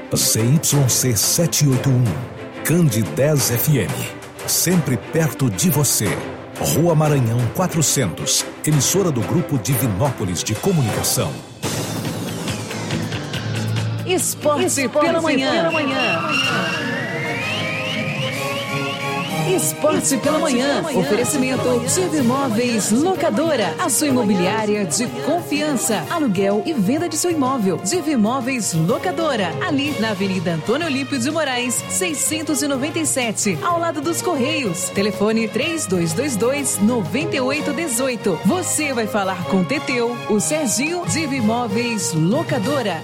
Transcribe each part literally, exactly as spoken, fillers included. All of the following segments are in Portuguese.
C Y C setecentos e oitenta e um, Cande dez F M, sempre perto de você. Rua Maranhão quatrocentos, emissora do Grupo Divinópolis de Comunicação. Esporte, Esporte pela manhã. Pela manhã. Esporte pela manhã. Oferecimento Diva Imóveis Locadora. A sua imobiliária de confiança. Aluguel e venda de seu imóvel. Diva Imóveis Locadora. Ali na Avenida Antônio Olímpio de Moraes, seiscentos e noventa e sete. Ao lado dos Correios. Telefone três dois dois dois, nove oito um oito. Você vai falar com o Teteu, o Serginho. Diva Imóveis Locadora.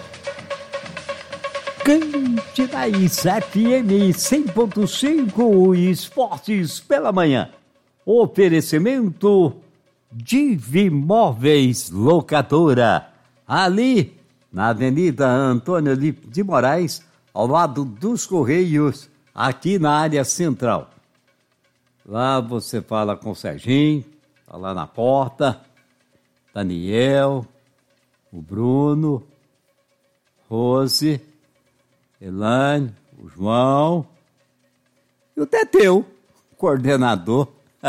Cante Raiz F M cem ponto cinco, Esportes pela manhã. Oferecimento Diva Imóveis Locadora. Ali na Avenida Antônio de Moraes, ao lado dos Correios, aqui na área central. Lá você fala com o Serginho, tá lá na porta, Daniel, o Bruno, Rose, Elane, o João e o Teteu, coordenador.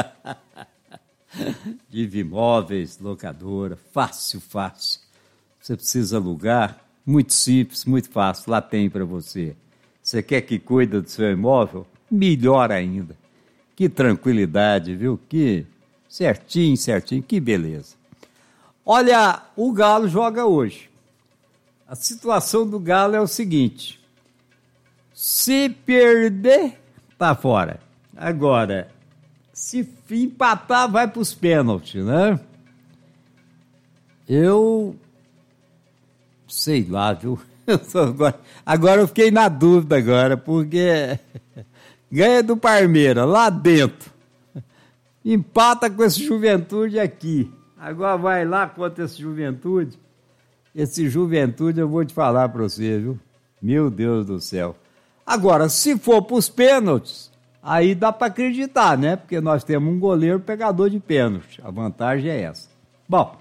Diva Imóveis, locadora, fácil, fácil. Você precisa alugar, muito simples, muito fácil, lá tem para você. Você quer que cuide do seu imóvel? Melhor ainda. Que tranquilidade, viu? Que certinho, certinho, que beleza. Olha, o Galo joga hoje. A situação do Galo é o seguinte: se perder, tá fora. Agora, se empatar, vai para os pênaltis, né? Eu sei lá, viu? Agora, agora eu fiquei na dúvida agora, porque ganha do Parmeira, lá dentro. Empata com esse Juventude aqui. Agora vai lá contra esse Juventude. Esse Juventude eu vou te falar para você, viu? Meu Deus do céu. Agora, se for para os pênaltis, aí dá para acreditar, né? Porque nós temos um goleiro pegador de pênalti. A vantagem é essa. Bom,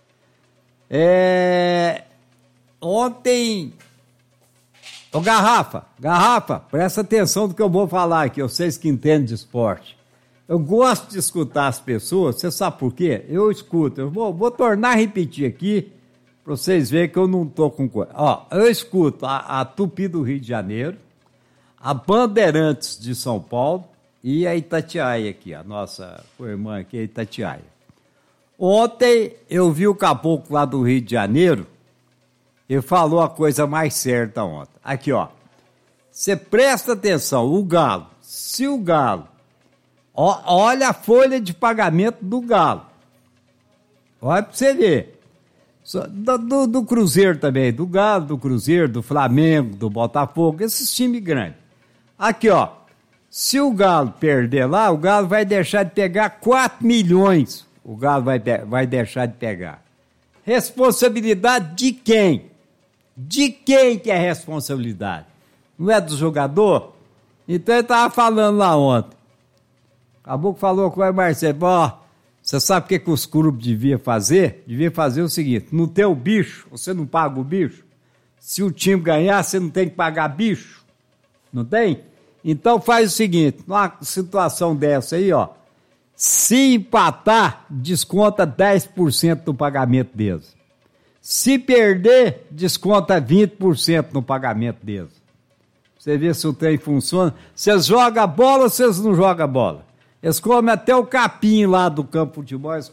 é... ontem... Ô, Garrafa, Garrafa, presta atenção no que eu vou falar aqui, vocês que entendem de esporte. Eu gosto de escutar as pessoas, você sabe por quê? Eu escuto, eu vou, vou tornar a repetir aqui, para vocês verem que eu não estou com coisa. Ó, eu escuto a, a Tupi do Rio de Janeiro, a Bandeirantes de São Paulo e a Itatiaia aqui, a nossa irmã aqui, a Itatiaia. Ontem eu vi o caboclo lá do Rio de Janeiro, ele falou a coisa mais certa ontem. Aqui, ó, você presta atenção, o Galo, se o Galo, ó, olha a folha de pagamento do Galo, olha para você ver. Do, do, do Cruzeiro também, do Galo, do Cruzeiro, do Flamengo, do Botafogo, esses times grandes. Aqui, ó, se o Galo perder lá, o Galo vai deixar de pegar quatro milhões. O Galo vai, vai deixar de pegar. Responsabilidade de quem? De quem que é responsabilidade? Não é do jogador? Então ele estava falando lá ontem. Acabou que falou com o Marcelo, ó, você sabe o que, que os clubes deviam fazer? Devia fazer o seguinte: no teu bicho, você não paga o bicho? Se o time ganhar, você não tem que pagar bicho? Não tem? Então faz o seguinte, numa situação dessa aí, ó, se empatar, desconta dez por cento do pagamento deles. Se perder, desconta vinte por cento no pagamento deles. Você vê se o trem funciona. Vocês jogam bola ou vocês não jogam bola? Eles comem até o capim lá do campo de futebol, eles